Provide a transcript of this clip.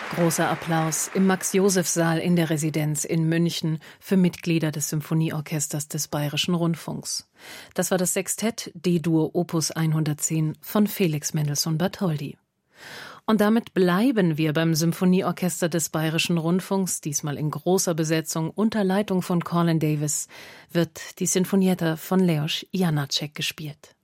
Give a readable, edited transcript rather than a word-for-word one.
Großer Applaus im Max-Joseph-Saal in der Residenz in München für Mitglieder des Symphonieorchesters des Bayerischen Rundfunks. Das war das Sextett D-Dur Opus 110 von Felix Mendelssohn Bartholdy. Und damit bleiben wir beim Symphonieorchester des Bayerischen Rundfunks, diesmal in großer Besetzung unter Leitung von Colin Davis, wird die Sinfonietta von Leos Janáček gespielt.